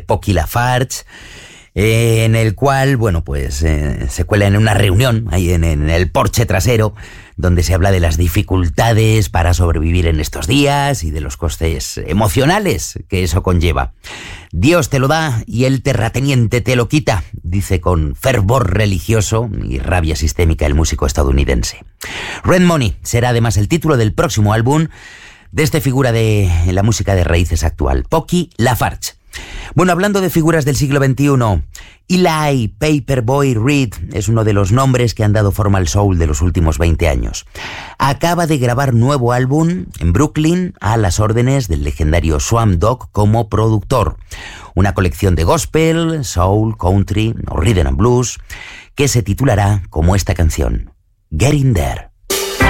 Pocky Lafarge, en el cual, bueno, pues se cuela en una reunión ahí en el porche trasero, donde se habla de las dificultades para sobrevivir en estos días y de los costes emocionales que eso conlleva. Dios te lo da y el terrateniente te lo quita, dice con fervor religioso y rabia sistémica el músico estadounidense. Red Money será además el título del próximo álbum de esta figura de la música de raíces actual, Pocky Lafarge. Bueno, hablando de figuras del siglo XXI, Eli Paperboy Reed es uno de los nombres que han dado forma al soul de los últimos 20 años. Acaba de grabar nuevo álbum en Brooklyn a las órdenes del legendario Swamp Dogg como productor. Una colección de gospel, soul, country o rhythm and blues que se titulará como esta canción, Getting There.